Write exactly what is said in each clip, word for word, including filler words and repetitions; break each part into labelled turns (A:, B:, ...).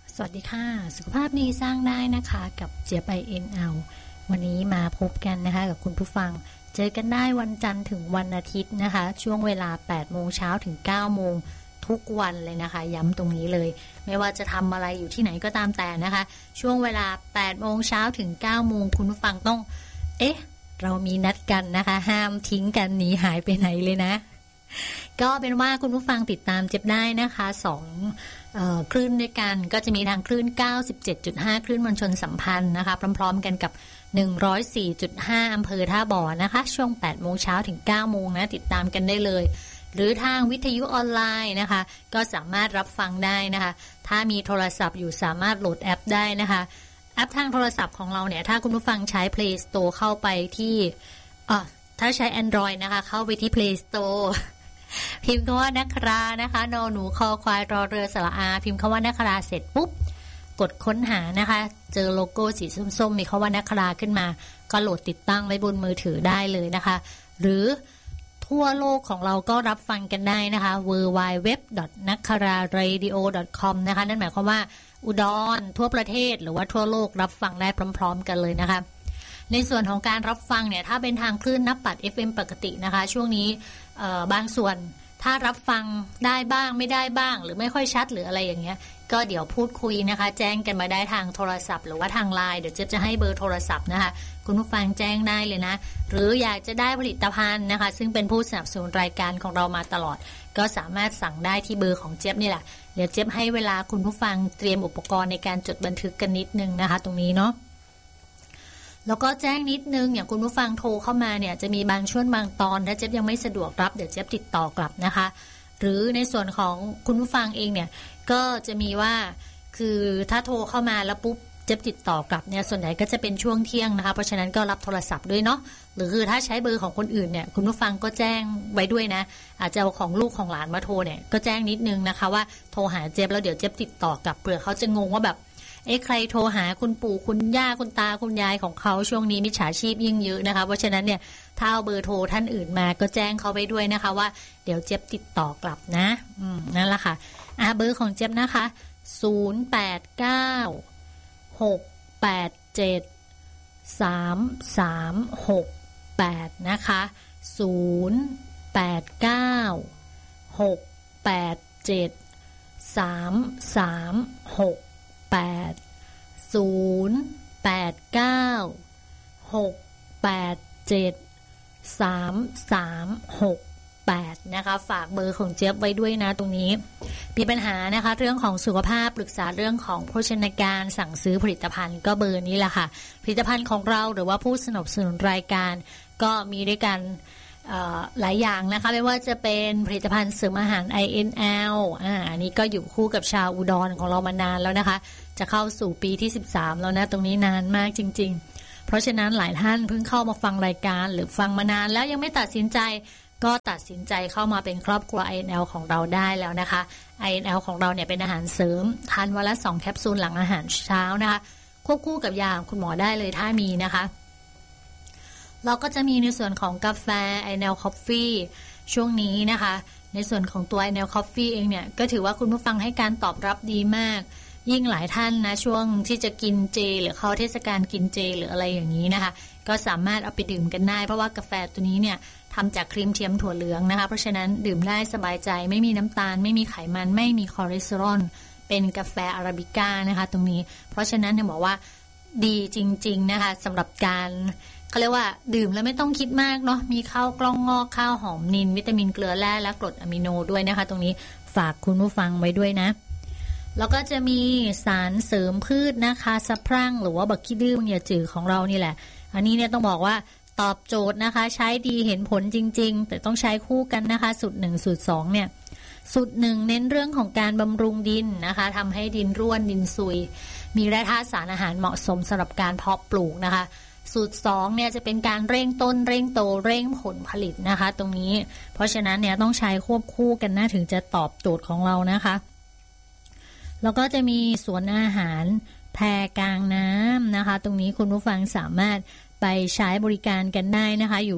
A: สวัสดีค่ะสุขภาพดีสร้างได้นะคะกับเจี๊ยบ ไอ เอ็น แอล วันนี้มาพบกันนะคะกับคุณผู้ฟังเจอกันได้วันจันทร์ถึงวันอาทิตย์นะคะช่วงเวลา แปดโมงเช้าถึง เก้าโมงทุกวันเลยนะคะย้ำตรงนี้เลยไม่ว่าจะทำอะไรอยู่ที่ไหนก็ตามแต่นะคะช่วงเวลา แปดโมงเช้าถึง เก้าโมงคุณผู้ฟังต้องเอ๊ะเรามีนัดกันนะคะห้ามทิ้งกันหนีหายไปไหนเลยนะก็เป็นว่าคุณผู้ฟังติดตามเจ็บได้นะคะสองเอ่อคลื่นด้วยกันก็จะมีทางคลื่น เก้าสิบเจ็ดจุดห้า คลื่นมวลชนสัมพันธ์นะคะพร้อมๆกันกับ หนึ่งร้อยสี่จุดห้า อำเภอท่าบ่อนะคะช่วง แปดโมงเช้าถึง เก้าโมงนะติดตามกันได้เลยหรือทางวิทยุออนไลน์นะคะก็สามารถรับฟังได้นะคะถ้ามีโทรศัพท์อยู่สามารถโหลดแอปได้นะคะแอปทางโทรศัพท์ของเราเนี่ยถ้าคุณผู้ฟังใช้ Play Store เข้าไปที่อ่ะถ้าใช้ Android นะคะเข้าไปที่ Play Storeพิมพ์คำว่านักรานะคะนอหนูคอควายรอเรือสระอาพิมพ์คำว่านักราเสร็จปุ๊บกดค้นหานะคะเจอโลโก้สีส้มๆมีคำว่านักราขึ้นมาก็โหลดติดตั้งไว้บนมือถือได้เลยนะคะหรือทั่วโลกของเราก็รับฟังกันได้นะคะ ดับเบิลยู ดับเบิลยู ดับเบิลยู ดับเบิลยู ดอท นักคาราเรดิโอ ดอท คอม นะคะนั่นหมายความว่าอุดรทั่วประเทศหรือว่าทั่วโลกรับฟังได้พร้อมๆกันเลยนะคะในส่วนของการรับฟังเนี่ยถ้าเป็นทางคลื่นนับปัด เอฟ เอ็ม ปกตินะคะช่วงนี้บางส่วนถ้ารับฟังได้บ้างไม่ได้บ้างหรือไม่ค่อยชัดหรืออะไรอย่างเงี้ยก็เดี๋ยวพูดคุยนะคะแจ้งกันมาได้ทางโทรศัพท์หรือว่าทางไลน์เดี๋ยวเจ๊จะให้เบอร์โทรศัพท์นะคะคุณผู้ฟังแจ้งได้เลยนะหรืออยากจะได้ผลิตภัณฑ์นะคะซึ่งเป็นผู้สนับสนุนรายการของเรามาตลอดก็สามารถสั่งได้ที่เบอร์ของเจ๊นี่แหละเดี๋ยวเจ๊ให้เวลาคุณผู้ฟังเตรียมอุปกรณ์ในการจดบันทึกกันนิดนึงนะคะตรงนี้เนาะแล้วก็แจ้งนิดนึงอย่างคุณผู้ฟังโทรเข้ามาเนี่ยจะมีบางช่วงบางตอนถ้าเจ๊ยังไม่สะดวกรับเดี๋ยวเจ๊ติดต่อกลับนะคะหรือในส่วนของคุณผู้ฟังเองเนี่ยก็จะมีว่าคือถ้าโทรเข้ามาแล้วปุ๊บเจ๊ติดต่อกลับเนี่ยส่วนใหญ่ก็จะเป็นช่วงเที่ยงนะคะเพราะฉะนั้นก็รับโทรศัพท์ด้วยเนาะหรือคือถ้าใช้เบอร์ของคนอื่นเนี่ยคุณผู้ฟังก็แจ้งไว้ด้วยนะอาจจะเอาของลูกของหลานมาโทรเนี่ยก็แจ้งนิดนึงนะคะว่าโทรหาเจ๊แล้วเดี๋ยวเจ๊ติดต่อกลับเผื่อเขาจะงงว่าแบบเอ๊ะใครโทรหาคุณปู่คุณย่าคุณตาคุณยายของเขาช่วงนี้มิจฉาชีพยิ่งเยอะนะคะเพราะฉะนั้นเนี่ยถ้าเอาเบอร์โทรท่านอื่นมาก็แจ้งเขาไปด้วยนะคะว่าเดี๋ยวเจี๊ยบติดต่อกลับนะอืมนั่นแหละค่ะอ่ะเบอร์ของเจี๊ยบนะคะศูนย์ แปด เก้า หก แปด เจ็ด สาม สาม หก แปดนะคะศูนย์ แปด เก้า หก แปด เจ็ด สาม สาม หกแปด ศูนย์ แปด เก้า หก แปด เจ็ด สาม สาม หก แปดนะคะฝากเบอร์ของเจี๊ยบไว้ด้วยนะตรงนี้มีปัญหานะคะเรื่องของสุขภาพปรึกษาเรื่องของโภชนาการสั่งซื้อผลิตภัณฑ์ก็เบอร์นี้แหละค่ะผลิตภัณฑ์ของเราหรือว่าผู้สนับสนุนรายการก็มีด้วยกันหลายอย่างนะคะไม่ว่าจะเป็นผลิตภัณฑ์เสริมอาหาร ไอ เอ็น แอล อ่าอันนี้ก็อยู่คู่กับชาวอุดรของเรามานานแล้วนะคะจะเข้าสู่ปีที่สิบสามแล้วนะตรงนี้นานมากจริงๆเพราะฉะนั้นหลายท่านเพิ่งเข้ามาฟังรายการหรือฟังมานานแล้วยังไม่ตัดสินใจก็ตัดสินใจเข้ามาเป็นครอบครัว ไอ เอ็น แอล ของเราได้แล้วนะคะ ไอ เอ็น แอล ของเราเนี่ยเป็นอาหารเสริมทานวันละสองแคปซูลหลังอาหารเช้านะคะควบคู่กับยาของคุณหมอได้เลยถ้ามีนะคะเราก็จะมีในส่วนของกาแฟ ไอ เอ็น แอล Coffee ช่วงนี้นะคะในส่วนของตัว ไอ เอ็น แอล Coffee เองเนี่ยก็ถือว่าคุณผู้ฟังให้การตอบรับดีมากยิ่งหลายท่านนะช่วงที่จะกินเจหรือเข้าเทศกาลกินเจหรืออะไรอย่างนี้นะคะก็สามารถเอาไปดื่มกันได้เพราะว่ากาแฟตัวนี้เนี่ยทำจากครีมเทียมถั่วเหลืองนะคะเพราะฉะนั้นดื่มได้สบายใจไม่มีน้ำตาลไม่มีไขมันไม่มีคอเลสเตอรอลเป็นกาแฟอาราบิก้านะคะตรงนี้เพราะฉะนั้นเนี่ยบอกว่าดีจริงๆนะคะสำหรับการเขาเรียกว่าดื่มแล้วไม่ต้องคิดมากเนาะมีข้าวกล้องงอกข้าวหอมนิลวิตามินเกลือแร่และกรดอะมิโนด้วยนะคะตรงนี้ฝากคุณผู้ฟังไว้ด้วยนะแล้วก็จะมีสารเสริมพืชนะคะสะพรั่งหรือว่าบักขี้ดื้อบังยาจืดของเรานี่แหละอันนี้เนี่ยต้องบอกว่าตอบโจทย์นะคะใช้ดีเห็นผลจริงๆแต่ต้องใช้คู่กันนะคะสูตรหนึ่งสูตรสองเนี่ยสูตรหนึ่งเน้นเรื่องของการบำรุงดินนะคะทำให้ดินร่วนดินซุยมีแร่ธาตุสารอาหารเหมาะสมสำหรับการเพาะปลูกนะคะสูตรสองเนี่ยจะเป็นการเร่งต้นเร่งโตเร่งผลผลิตนะคะตรงนี้เพราะฉะนั้นเนี่ยต้องใช้ควบคู่กันนะถึงจะตอบโจทย์ของเรานะคะแล้วก็จะมีสวนอาหารแพกลางน้ำนะคะตรงนี้คุณผู้ฟังสามารถไปใช้บริการกันได้นะคะอยู่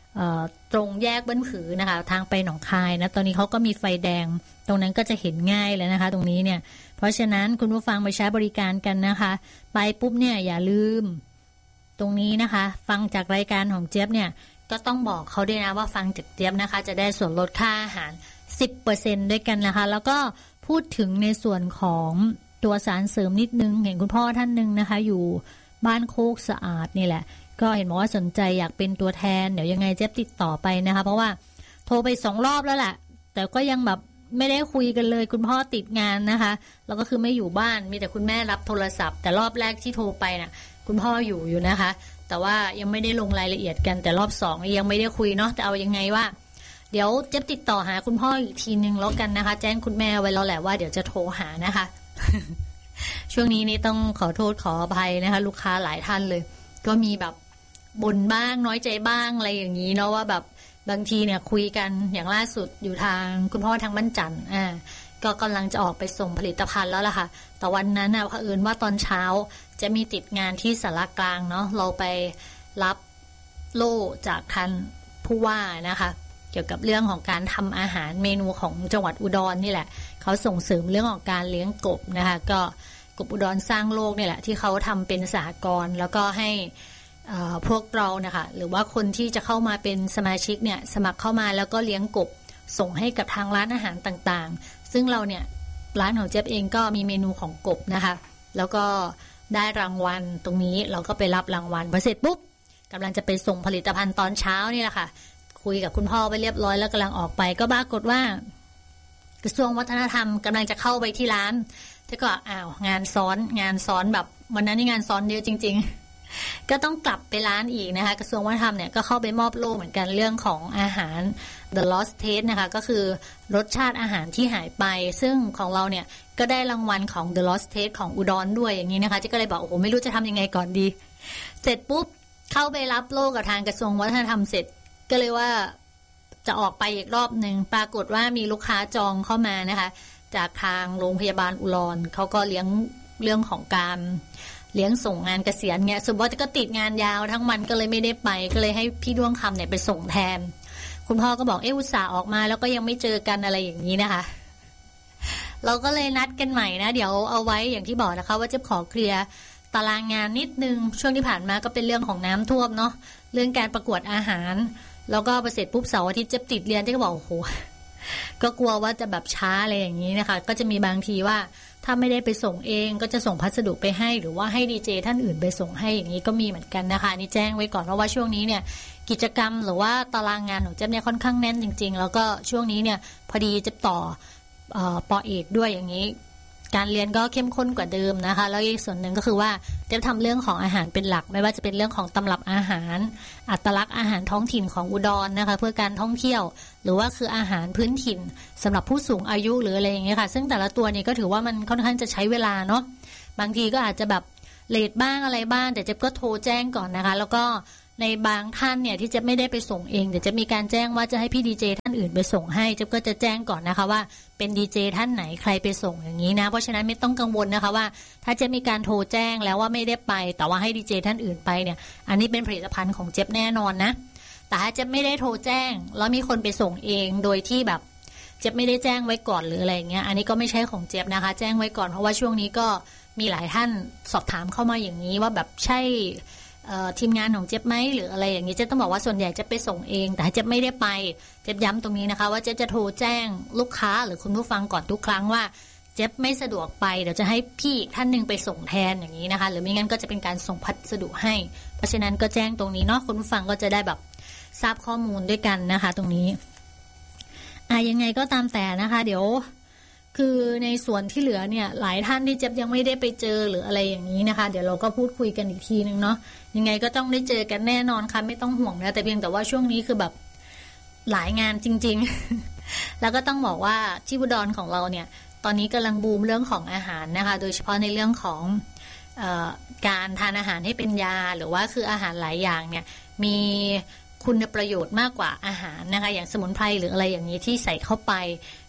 A: ตรงแยกบ้านผือนะคะทางไปหนองคายนะตอนนี้เขาก็มีไฟแดงตรงนั้นก็จะเห็นง่ายเลยนะคะตรงนี้เนี่ยเพราะฉะนั้นคุณผู้ฟังไปใช้บริการกันนะคะไปปุ๊บเนี่ยอย่าลืมตรงนี้นะคะฟังจากรายการของเจี๊ยบเนี่ยก็ต้องบอกเขาด้วยนะว่าฟังจากเจี๊ยบนะคะจะได้ส่วนลดค่าอาหาร สิบเปอร์เซ็นต์ ด้วยกันนะคะแล้วก็พูดถึงในส่วนของตัวสารเสริมนิดนึงเห็นคุณพ่อท่านนึงนะคะอยู่บ้านโคกสะอาดนี่แหละก็เห็นบอกว่าสนใจอยากเป็นตัวแทนเดี๋ยวยังไงเจ๊ติดต่อไปนะคะเพราะว่าโทรไปสองรอบแล้วแหละแต่ก็ยังแบบไม่ได้คุยกันเลยคุณพ่อติดงานนะคะแล้วก็คือไม่อยู่บ้านมีแต่คุณแม่รับโทรศัพท์แต่รอบแรกที่โทรไปน่ะคุณพ่ออยู่อยู่นะคะแต่ว่ายังไม่ได้ลงรายละเอียดกันแต่รอบสองยังไม่ได้คุยเนาะแต่เอายังไงว่าเดี๋ยวเจ๊ติดต่อหาคุณพ่ออีกทีนึงแล้วกันนะคะแจ้งคุณแม่ไว้แล้วแหละว่าเดี๋ยวจะโทรหานะคะ ช่วงนี้นี่ต้องขอโทษขออภัยนะคะลูกค้าหลายท่านเลยก็มีแบบบ่นบ้างน้อยใจบ้างอะไรอย่างนี้เนาะว่าแบบบางทีเนี่ยคุยกันอย่างล่าสุดอยู่ทางคุณพ่อทางบ้านจันทร์อ่าก็กำลังจะออกไปส่งผลิตภัณฑ์แล้วล่ะค่ะแต่วันนั้นน่ะเผอิญว่าตอนเช้าจะมีติดงานที่สารกลางเนาะเราไปรับโล่จากท่านผู้ว่านะคะเกี่ยวกับเรื่องของการทำอาหารเมนูของจังหวัดอุดรนี่แหละเขาส่งเสริมเรื่องของการเลี้ยงกบนะคะก็กบอุดรสร้างโลกนี่แหละที่เขาทำเป็นสหกรณ์แล้วก็ให้พวกเรานะคะหรือว่าคนที่จะเข้ามาเป็นสมาชิกเนี่ยสมัครเข้ามาแล้วก็เลี้ยงกบส่งให้กับทางร้านอาหารต่างๆซึ่งเราเนี่ยร้านของเจ๊เองก็มีเมนูของกบนะคะแล้วก็ได้รางวัลตรงนี้เราก็ไปรับรางวัลพอเสร็จปุ๊บกำลังจะไปส่งผลิตภัณฑ์ตอนเช้านี่แหละค่ะคุยกับคุณพ่อไปเรียบร้อยแล้วกำลังออกไปก็ปรากฏว่ากระทรวงวัฒนธรรมกำลังจะเข้าไปที่ร้านแต่ก็อ้าวงานซ้อนงานซ้อนแบบวันนั้นนี่งานซ้อนเยอะจริงๆก็ต้องกลับไปร้านอีกนะคะกระทรวงวัฒนธรรมเนี่ยก็เข้าไปมอบโล่เหมือนกันเรื่องของอาหาร The Lost Taste นะคะก็คือรสชาติอาหารที่หายไปซึ่งของเราเนี่ยก็ได้รางวัลของ The Lost Taste ของอุดรด้วยอย่างนี้นะคะเจ๊ก็เลยบอกโอ้โหไม่รู้จะทำยังไงก่อนดีเสร็จปุ๊บเข้าไปรับโล่กับทางกระทรวงวัฒนธรรมเสร็จก็เลยว่าจะออกไปอีกรอบหนึ่งปรากฏว่ามีลูกค้าจองเข้ามานะคะจากทางโรงพยาบาลอุดรเขาก็เลี้ยงเรื่องของการเลี้ยงส่งงานเกษียณเนี่ยสมมติว่าก็ติดงานยาวทั้งวันก็เลยไม่ได้ไปก็เลยให้พี่ด้วงคำเนี่ยไปส่งแทนคุณพ่อก็บอกเอออุตส่าห์ออกมาแล้วก็ยังไม่เจอกันอะไรอย่างนี้นะคะเราก็เลยนัดกันใหม่นะเดี๋ยวเอาไว้อย่างที่บอกนะคะว่าจะขอเคลียร์ตารางงานนิดนึงช่วงที่ผ่านมาก็เป็นเรื่องของน้ำท่วมเนาะเรื่องการประกวดอาหารแล้วก็ประเสร็จปุ๊บเสาร์อาทิตย์เจ็บติดเรียนที่ก็บอกโอ้โหก็กลัวว่าจะแบบช้าอะไรอย่างนี้นะคะก็จะมีบางทีว่าถ้าไม่ได้ไปส่งเองก็จะส่งพัสดุไปให้หรือว่าให้ดีเจท่านอื่นไปส่งให้อย่างนี้ก็มีเหมือนกันนะคะนี่แจ้งไว้ก่อนเพราะว่าช่วงนี้เนี่ยกิจกรรมหรือว่าตารางงานของเจ๊เนี่ยค่อนข้างแน่นจริงๆแล้วก็ช่วงนี้เนี่ยพอดีจะต่อเอ่อปอเอกด้วยอย่างนี้การเรียนก็เข้มข้นกว่าเดิมนะคะแล้วอีกส่วนหนึ่งก็คือว่าจะทำเรื่องของอาหารเป็นหลักไม่ว่าจะเป็นเรื่องของตำรับอาหารอัตลักษณ์อาหารท้องถิ่นของอุดรนะคะเพื่อการท่องเที่ยวหรือว่าคืออาหารพื้นถิ่นสำหรับผู้สูงอายุหรืออะไรอย่างเงี้ยค่ะซึ่งแต่ละตัวนี้ก็ถือว่ามันค่อนข้างจะใช้เวลาเนาะบางทีก็อาจจะแบบเลทบ้างอะไรบ้างแต่เจ๊ก็โทรแจ้งก่อนนะคะแล้วก็ในบางท่านเนี่ยที่จะไม่ได้ไปส่งเองเดี๋ยวจะมีการแจ้งว่าจะให้พี่ดีเจท่านอื่นไปส่งให้เจ๊ก็จะแจ้งก่อนนะคะว่าเป็นดีเจท่านไหนใครไปส่งอย่างนี้นะเพราะฉะนั้นไม่ต้องกังวลนะคะว่าถ้าจะมีการโทรแจ้งแล้วว่าไม่ได้ไปแต่ว่าให้ดีเจท่านอื่นไปเนี่ยอันนี้เป็นผลิตภัณฑ์ของเจ๊แน่นอนนะแต่ถ้าเจ๊ไม่ได้โทรแจ้งแล้วมีคนไปส่งเองโดยที่แบบเจ๊ไม่ได้แจ้งไว้ก่อนหรืออะไรอย่างเงี้ยอันนี้ก็ไม่ใช่ของเจ๊นะคะแจ้งไว้ก่อนเพราะว่าช่วงนี้ก็มีหลายท่านสอบถามเข้ามาอย่างนี้ว่าแบบใช่ทีมงานของเจ๊ไหมหรืออะไรอย่างนี้เจ๊ต้องบอกว่าส่วนใหญ่จะไปส่งเองแต่เจ๊ไม่ได้ไปเจ๊ย้ำตรงนี้นะคะว่าเจ๊จะโทรแจ้งลูกค้าหรือคุณผู้ฟังก่อนทุกครั้งว่าเจ๊ไม่สะดวกไปเดี๋ยวจะให้พี่ท่านนึงไปส่งแทนอย่างนี้นะคะหรือไม่งั้นก็จะเป็นการส่งพัสดุให้เพราะฉะนั้นก็แจ้งตรงนี้เนาะคุณผู้ฟังก็จะได้แบบทราบข้อมูลด้วยกันนะคะตรงนี้อ่ะยังไงก็ตามแต่นะคะเดี๋ยวคือในส่วนที่เหลือเนี่ยหลายท่านที่เจ๊ยังไม่ได้ไปเจอหรืออะไรอย่างนี้นะคะเดี๋ยวเราก็พูดคุยกันอีกทีนึงเนาะยังไงก็ต้องได้เจอกันแน่นอนค่ะไม่ต้องห่วงนะแต่เพียงแต่ว่าช่วงนี้คือแบบหลายงานจริงๆแล้วก็ต้องบอกว่าที่อุดรของเราเนี่ยตอนนี้กำลังบูมเรื่องของอาหารนะคะโดยเฉพาะในเรื่องของเอ่อการทานอาหารให้เป็นยาหรือว่าคืออาหารหลายอย่างเนี่ยมีคุณประโยชน์มากกว่าอาหารนะคะอย่างสมุนไพรหรืออะไรอย่างนี้ที่ใส่เข้าไป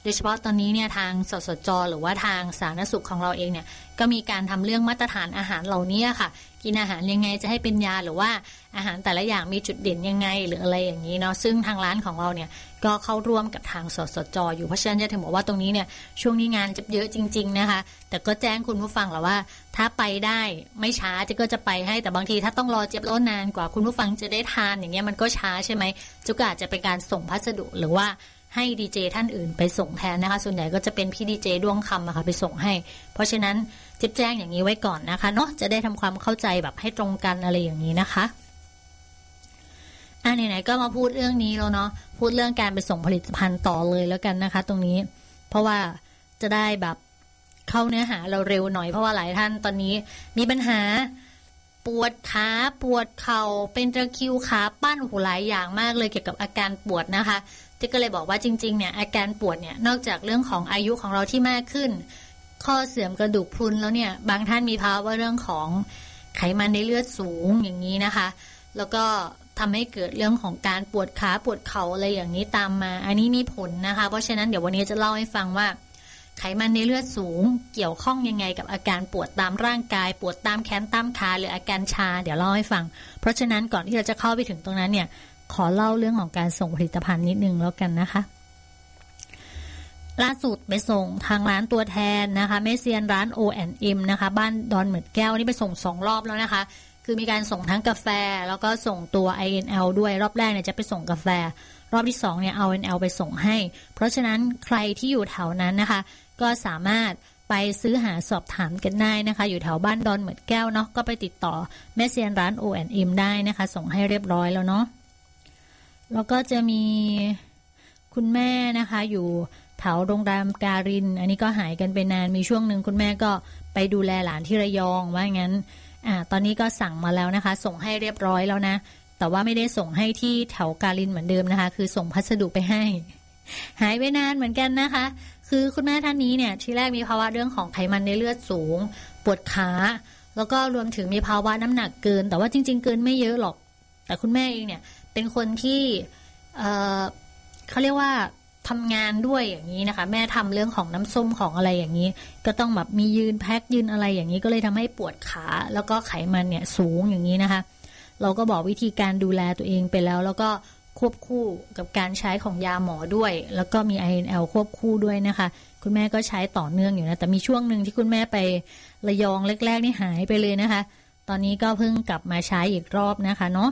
A: โดยเฉพาะตอนนี้เนี่ยทางสสจ.หรือว่าทางสาธารณสุขของเราเองเนี่ยก็มีการทำเรื่องมาตรฐานอาหารเหล่านี้ค่ะกินอาหารยังไงจะให้เป็นยาหรือว่าอาหารแต่ละอย่างมีจุดเด่นยังไงหรืออะไรอย่างนี้เนาะซึ่งทางร้านของเราเนี่ยก็เข้าร่วมกับทางสสจ.อยู่เพราะฉะนั้นจะถึงบอกว่าตรงนี้เนี่ยช่วงนี้งานจะเยอะจริงๆนะคะแต่ก็แจ้งคุณผู้ฟังแล้วว่าถ้าไปได้ไม่ช้าจะก็จะไปให้แต่บางทีถ้าต้องรอเจ็บรอนานกว่าคุณผู้ฟังจะได้ทานอย่างเงี้ยมันก็ช้าใช่ไหมจุกอาจจะเป็นการส่งพัสดุหรือว่าให้ดีเจท่านอื่นไปส่งแทนนะคะส่วนใหญ่ก็จะเป็นพี่ดีเจดวงคำอะค่ะไปส่งให้เพราะฉะนั้นจิ๊บแจ้งอย่างนี้ไว้ก่อนนะคะเนาะจะได้ทำความเข้าใจแบบให้ตรงกันอะไรอย่างนี้นะคะอ่ะไหนๆก็มาพูดเรื่องนี้แล้วเนาะพูดเรื่องการไปส่งผลิตภัณฑ์ต่อเลยแล้วกันนะคะตรงนี้เพราะว่าจะได้แบบเข้าเนื้อหาเราเร็วหน่อยเพราะว่าหลายท่านตอนนี้มีปัญหาปวดขาปวดเข่าเป็นตะคริวขาปั้นหูหลายอย่างมากเลยเกี่ยวกับอาการปวดนะคะที่ก็เลยบอกว่าจริงๆเนี่ยอาการปวดเนี่ยนอกจากเรื่องของอายุของเราที่มากขึ้นข้อเสื่อมกระดูกพรุนแล้วเนี่ยบางท่านมีภาวะเรื่องของไขมันในเลือดสูงอย่างนี้นะคะแล้วก็ทำให้เกิดเรื่องของการปวดขาปวดเข่าอะไรอย่างนี้ตามมาอันนี้มีผลนะคะเพราะฉะนั้นเดี๋ยววันนี้จะเล่าให้ฟังว่าไขมันในเลือดสูงเกี่ยวข้องยังไงกับอาการปวดตามร่างกายปวดตามแขนตามขาหรืออาการชาเดี๋ยวเล่าให้ฟังเพราะฉะนั้นก่อนที่เราจะเข้าไปถึงตรงนั้นเนี่ยขอเล่าเรื่องของการส่งผลิตภัณฑ์นิดนึงแล้วกันนะคะล่าสุดไปส่งทางร้านตัวแทนนะคะแม่เซียนร้าน โอ แอนด์ เอ็ม นะคะบ้านดอนเหมือดแก้วนี่ไปส่งสองรอบแล้วนะคะคือมีการส่งทั้งกาแฟแล้วก็ส่งตัว ไอ เอ็น แอล ด้วยรอบแรกเนี่ยจะไปส่งกาแฟรอบที่สองเนี่ยเอา ไอ เอ็น แอล ไปส่งให้เพราะฉะนั้นใครที่อยู่แถวนั้นนะคะก็สามารถไปซื้อหาสอบถามกันได้นะคะอยู่แถวบ้านดอนเหมือดแก้วเนาะก็ไปติดต่อแม่เซียนร้าน โอ แอนด์ เอ็ม ได้นะคะส่งให้เรียบร้อยแล้วเนาะแล้วก็จะมีคุณแม่นะคะอยู่แถวโรงแรมการินอันนี้ก็หายกันไปนานมีช่วงหนึ่งคุณแม่ก็ไปดูแลหลานที่ระยองว่างั้นอ่าตอนนี้ก็สั่งมาแล้วนะคะส่งให้เรียบร้อยแล้วนะแต่ว่าไม่ได้ส่งให้ที่แถวการินเหมือนเดิมนะคะคือส่งพัสดุไปให้หายไปนานเหมือนกันนะคะคือคุณแม่ท่านนี้เนี่ยที่แรกมีภาวะเรื่องของไขมันในเลือดสูงปวดขาแล้วก็รวมถึงมีภาวะน้ำหนักเกินแต่ว่าจริงๆเกินไม่เยอะหรอกแต่คุณแม่เองเนี่ยเป็นคนที่เอ่อเขาเรียกว่าทำงานด้วยอย่างนี้นะคะแม่ทำเรื่องของน้ำส้มของอะไรอย่างนี้ก็ต้องแบบมียืนแพ็คยืนอะไรอย่างนี้ก็เลยทำให้ปวดขาแล้วก็ไขมันเนี่ยสูงอย่างนี้นะคะเราก็บอกวิธีการดูแลตัวเองไปแล้วแล้วก็ควบคู่กับการใช้ของยาหมอด้วยแล้วก็มี ไอ เอ็น แอล ควบคู่ด้วยนะคะคุณแม่ก็ใช้ต่อเนื่องอยู่นะแต่มีช่วงหนึ่งที่คุณแม่ไประยองแรกๆนี่หายไปเลยนะคะตอนนี้ก็เพิ่งกลับมาใช้อีกรอบนะคะเนาะ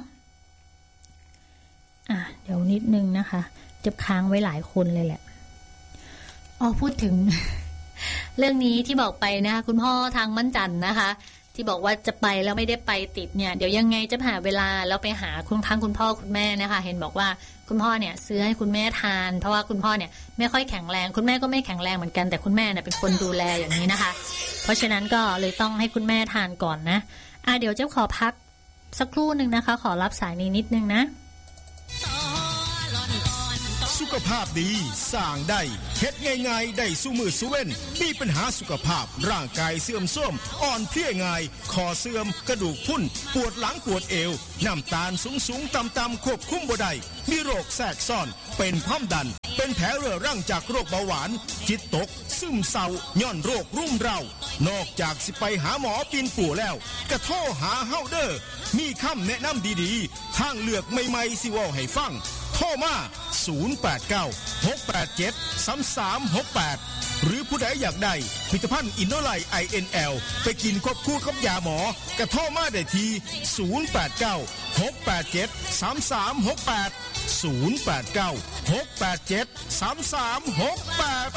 A: อ่ะเดี๋ยวนิดนึงนะคะจะค้างไว้หลายคนเลยแหละอ๋อพูดถึง เรื่องนี้ที่บอกไปนะคะคุณพ่อทางมั่นจันนะคะที่บอกว่าจะไปแล้วไม่ได้ไปติดเนี่ยเดี๋ยวยังไงจะหาเวลาแล้วไปหาคุณทั้งคุณพ่อคุณแม่นะคะเห็นบอกว่าคุณพ่อเนี่ยซื้อให้คุณแม่ทานเพราะว่าคุณพ่อเนี่ยไม่ค่อยแข็งแรงคุณแม่ก็ไม่แข็งแรงเหมือนกันแต่คุณแม่เนี่ยเป็นคนดูแลอย่างนี้นะคะเพราะฉะนั้นก็เลยต้องให้คุณแม่ทานก่อนนะอ่ะเดี๋ยวเจ้าขอพักสักครู่นึงนะคะขอรับสายนี้นิดนึงนะ
B: สุขภาพดีสร้างได้เฮ็ดง่ายๆได้สู้มือสู้เว้นมีปัญหาสุขภาพร่างกายเสื่อมโทรมอ่อนเพลียง่ายคอเสื่อมกระดูกพรุนปวดหลังปวดเอวน้ำตาลสูงๆต่ำๆควบคุมบ่ได้มีโรคแทรกซ้อนเป็นความดันเป็นแผลเรื้อรังจากโรคเบาหวานจิตตกซึมเศร้าย้อนโรครุ่มเร้านอกจากสิไปหาหมอปีนปู่แล้วก็โทรหาเฮาเด้อมีคำแนะนำดีๆทางเลือกใหม่ๆสิเว้าให้ฟังโทรมาศูนย์ แปด เก้า หก แปด เจ็ด สาม สาม หก แปดหรือผู้ใดอยากได้ผลิตภัณฑ์อินโนไลท์ ไอ เอ็น แอล ไปกินควบคู่กับยาหมอกระโทรมาได้ที่ ศูนย์ แปด เก้า หก แปด เจ็ด สาม สาม หก แปด ศูนย์ แปด เก้า หก แปด เจ็ด สาม สาม หก แปด